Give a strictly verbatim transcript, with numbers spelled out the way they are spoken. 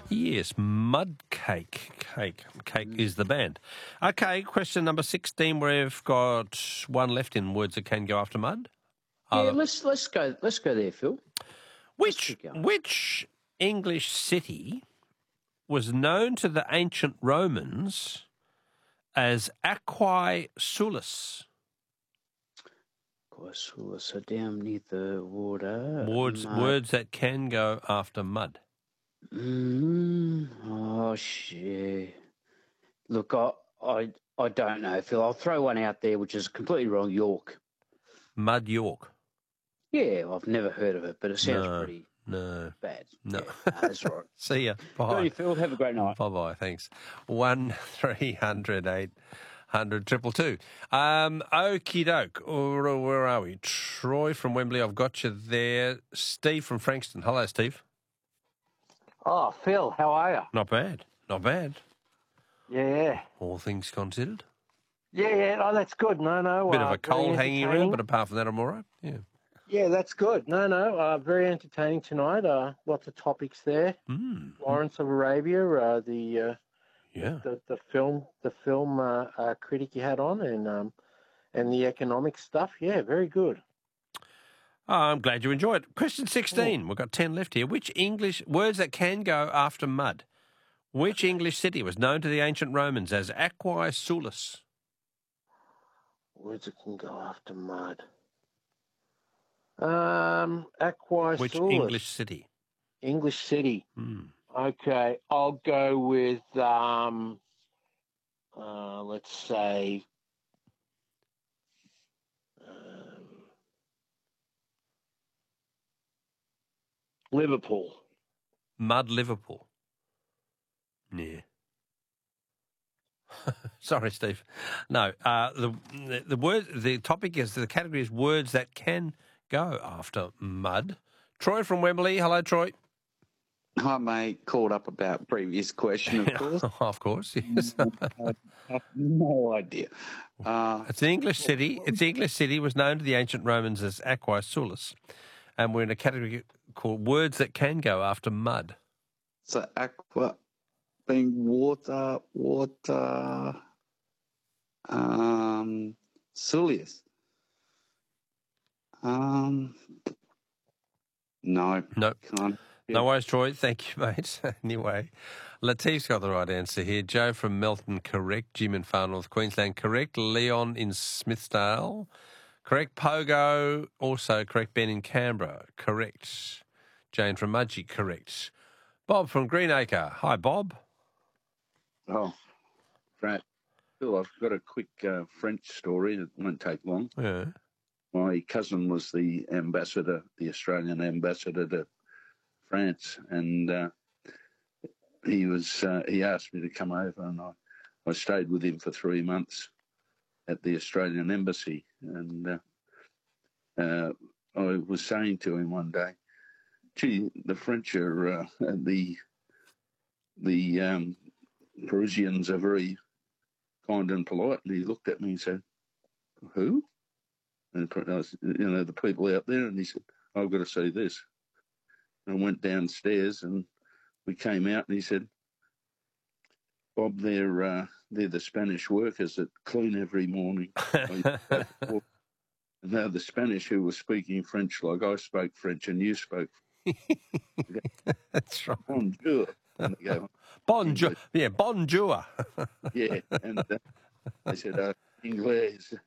Yes, Mud Cake. Cake. Cake is the band. Okay, question number sixteen. We've got one left in words that can go after mud. Yeah, Uh, let's let's go let's go there, Phil. which which English city was known to the ancient Romans as Aquae Sulis? Aquae Sulis, so down near the water. Words mud. words that can go after mud. Mm, oh shit! Look, I, I I don't know, Phil. I'll throw one out there, which is completely wrong. York. Mud York. Yeah, I've never heard of it, but it sounds No, pretty no, bad. no. Yeah, no, that's right. See ya. Bye. Sorry, Phil. Have a great night. Bye bye. Thanks. One three hundred eight hundred triple two. Um, okie doke. Where where are we? Troy from Wembley. I've got you there. Steve from Frankston. Hello, Steve. Oh, Phil, how are you? Not bad. Not bad. Yeah. All things considered. Yeah, yeah, oh, that's good. No, no. Bit uh, of a cold very hanging around, entertaining. but apart from that, I'm all right. Yeah. Yeah, that's good. No, no, uh, very entertaining tonight. Uh, lots of topics there. Mm. Lawrence of Arabia, uh, the, uh, Yeah. the the film, the film uh, uh, critic you had on, and um, and the economic stuff. Yeah, very good. Oh, I'm glad you enjoyed it. Question sixteen. We've got ten left here. Which English words that can go after mud? Which English city was known to the ancient Romans as Aquae Sulis? Words that can go after mud. Um, Aquae Which Sulis. English city? English city. Mm. Okay, I'll go with um, uh, let's say um, Liverpool. Mud Liverpool. Yeah. Sorry, Steve. No, uh, the, the the word the topic is the category is words that can go after mud. Troy from Wembley. Hello, Troy. Hi, mate. Called up about previous question, of course. Of course, yes. I have no idea. Uh, It's an English city. It's the English city was known to the ancient Romans as Aquae Sulis, and we're in a category called words that can go after mud. so aqua being water, water, um, Sulius. Um, no. No. Can't. No worries, Troy. Thank you, mate. Anyway, Latif's got the right answer here. Joe from Melton, correct. Jim in Far North Queensland, correct. Leon in Smithsdale, correct. Pogo, also correct. Ben in Canberra, correct. Jane from Mudgee, correct. Bob from Greenacre. Hi, Bob. Oh, right. Phil, I've got a quick uh, French story. It won't take long. Yeah. My cousin was the ambassador, the Australian ambassador to France, and uh, he was uh, he asked me to come over, and I, I stayed with him for three months at the Australian embassy. And uh, uh, I was saying to him one day, "Gee, the French are uh, the the um, Parisians are very kind and polite." And he looked at me and said, "Who?" And I was, you know, the people out there. And he said, "I've got to see this." And I went downstairs, and we came out, and he said, "Bob, they're uh, they're the Spanish workers that clean every morning." And they're the Spanish who were speaking French like I spoke French and you spoke. That's right. Bonjour. And they go, Bonjour. Yeah, bonjour. yeah. And uh, they said, uh, English.